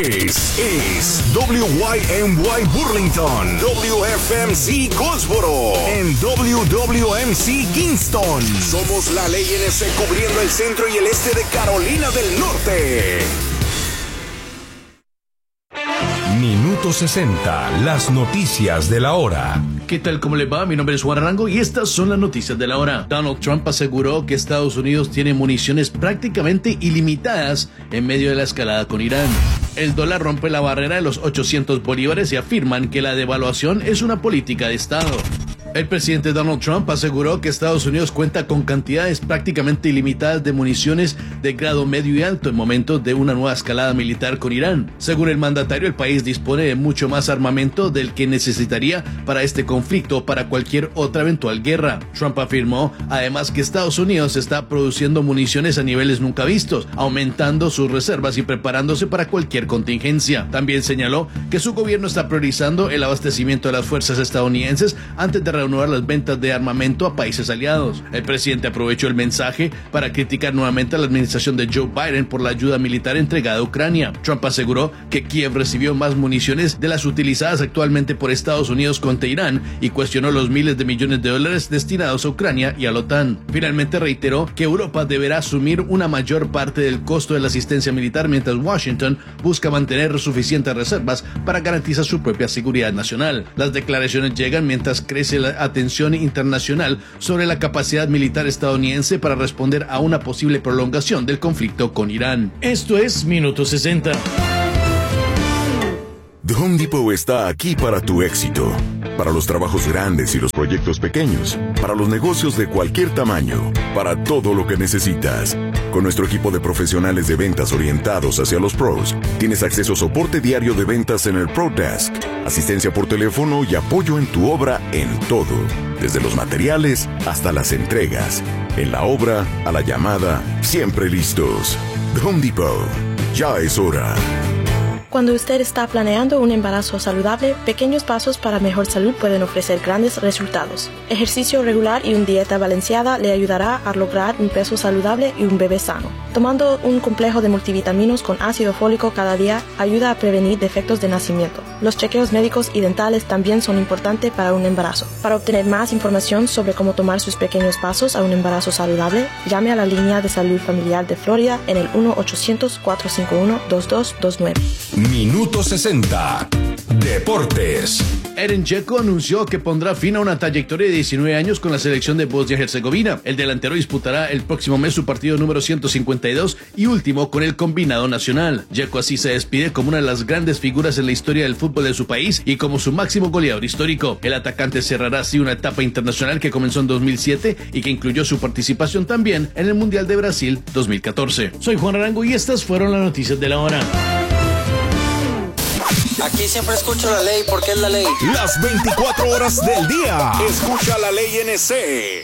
Es WYMY Burlington, WFMC Goldsboro, en WWMC Kingston. Somos la ley NC cubriendo el centro y el este de Carolina del Norte. Minuto 60, las noticias de la hora. ¿Qué tal? ¿Cómo les va? Mi nombre es Juan Arango y estas son las noticias de la hora. Donald Trump aseguró que Estados Unidos tiene municiones prácticamente ilimitadas en medio de la escalada con Irán. El dólar rompe la barrera de los 800 bolívares y afirman que la devaluación es una política de Estado. El presidente Donald Trump aseguró que Estados Unidos cuenta con cantidades prácticamente ilimitadas de municiones de grado medio y alto en momentos de una nueva escalada militar con Irán. Según el mandatario, el país dispone de mucho más armamento del que necesitaría para este conflicto o para cualquier otra eventual guerra. Trump afirmó además que Estados Unidos está produciendo municiones a niveles nunca vistos, aumentando sus reservas y preparándose para cualquier contingencia. También señaló que su gobierno está priorizando el abastecimiento de las fuerzas estadounidenses antes de reanudar las ventas de armamento a países aliados. El presidente aprovechó el mensaje para criticar nuevamente a la administración de Joe Biden por la ayuda militar entregada a Ucrania. Trump aseguró que Kiev recibió más municiones de las utilizadas actualmente por Estados Unidos contra Irán y cuestionó los miles de millones de dólares destinados a Ucrania y a la OTAN. Finalmente reiteró que Europa deberá asumir una mayor parte del costo de la asistencia militar mientras Washington busca mantener suficientes reservas para garantizar su propia seguridad nacional. Las declaraciones llegan mientras crece la atención internacional sobre la capacidad militar estadounidense para responder a una posible prolongación del conflicto con Irán. Esto es Minuto 60. The Home Depot está aquí para tu éxito. Para los trabajos grandes y los proyectos pequeños. Para los negocios de cualquier tamaño. Para todo lo que necesitas. Con nuestro equipo de profesionales de ventas orientados hacia los pros, tienes acceso a soporte diario de ventas en el Pro Desk, asistencia por teléfono y apoyo en tu obra en todo. Desde los materiales hasta las entregas. En la obra, a la llamada, siempre listos. The Home Depot. Ya es hora. Cuando usted está planeando un embarazo saludable, pequeños pasos para mejor salud pueden ofrecer grandes resultados. Ejercicio regular y una dieta balanceada le ayudará a lograr un peso saludable y un bebé sano. Tomando un complejo de multivitaminos con ácido fólico cada día ayuda a prevenir defectos de nacimiento. Los chequeos médicos y dentales también son importantes para un embarazo. Para obtener más información sobre cómo tomar sus pequeños pasos a un embarazo saludable, llame a la línea de salud familiar de Florida en el 1-800-451-2229. Minuto 60. Deportes. Edin Dzeko anunció que pondrá fin a una trayectoria de 19 años con la selección de Bosnia-Herzegovina. El delantero disputará el próximo mes su partido número 152 y último con el combinado nacional. Dzeko así se despide como una de las grandes figuras en la historia del fútbol de su país y como su máximo goleador histórico. El atacante cerrará así una etapa internacional que comenzó en 2007 y que incluyó su participación también en el Mundial de Brasil 2014. Soy Juan Arango y estas fueron las noticias de la hora. Aquí siempre escucho la ley porque es la ley. Las 24 horas del día. Escucha la ley NC.